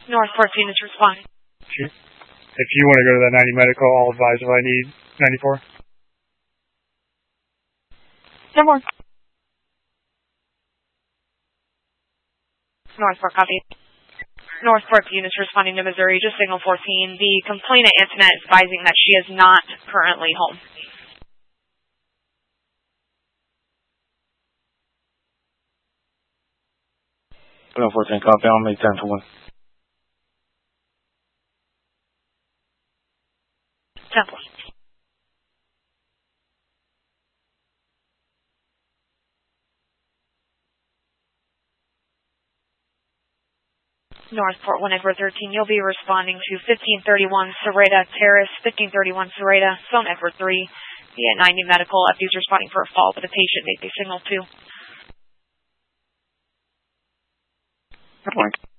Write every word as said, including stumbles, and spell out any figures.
North fourteen is responding. Sure. If you want to go to that ninety medical, I'll advise if I need ninety-four. No more. North four, copy. North fourteen is responding to Missouri, just signal fourteen. The complainant, Antoinette, is advising that she is not currently home. Signal fourteen, copy. I'll make ten to one. ten to one. North Port one Edward thirteen, you'll be responding to fifteen thirty-one Serrata Terrace, fifteen thirty-one Serrata, phone Edward three, via ninety medical. F D's responding for a fall with a patient, maybe signal two. Good morning.